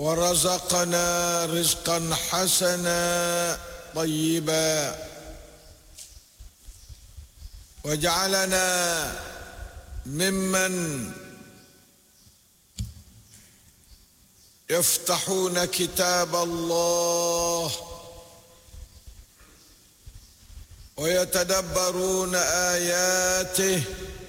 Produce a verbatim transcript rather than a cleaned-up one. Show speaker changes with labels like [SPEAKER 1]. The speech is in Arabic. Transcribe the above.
[SPEAKER 1] ورزقنا رزقا حسنا طيبا، وجعلنا ممن يفتحون كتاب الله ويتدبرون آياته